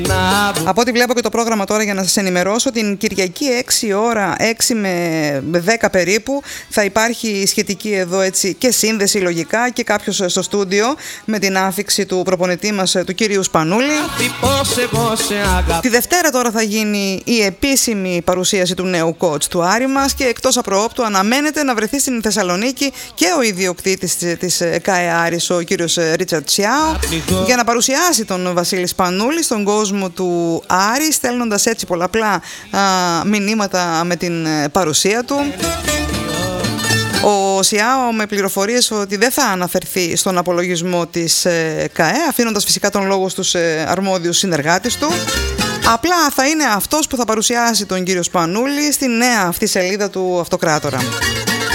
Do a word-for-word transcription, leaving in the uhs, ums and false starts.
Από ό,τι βλέπω και το πρόγραμμα τώρα, για να σας ενημερώσω, την Κυριακή έξι ώρα, έξι με δέκα περίπου, θα υπάρχει σχετική εδώ έτσι και σύνδεση λογικά και κάποιος στο στούντιο με την άφιξη του προπονητή μας, του κυρίου Σπανούλη. Τη Δευτέρα τώρα θα γίνει η επίσημη παρουσίαση του νέου coach του Άρη μας και εκτός απροόπτου αναμένεται να βρεθεί στην Θεσσαλονίκη και ο ιδιοκτήτης της ΚΑΕ Άρης, ο κύριος Ρίτσαρντ Σιάο, για να παρουσιάσει τον Βασίλη Σπανούλη στον κόσμο του Άρη, στέλνοντας έτσι πολλαπλά α, μηνύματα με την παρουσία του. Ο Σιάο με πληροφορίες ότι δεν θα αναφερθεί στον απολογισμό της ε, ΚΑΕ, αφήνοντας φυσικά τον λόγο στους ε, αρμόδιους συνεργάτες του. Απλά θα είναι αυτός που θα παρουσιάσει τον κύριο Σπανούλη στη νέα αυτή σελίδα του Αυτοκράτορα.